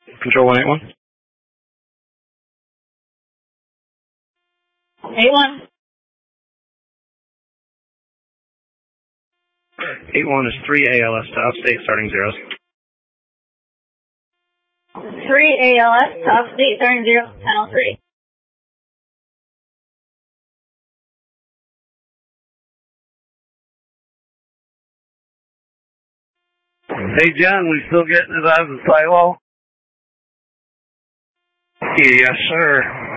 Control 181. 81. 81 is 3 ALS to upstate starting zeros. 3 ALS to upstate starting 0, channel 3. Hey, John, we still getting it out of the silo? Yes, sir.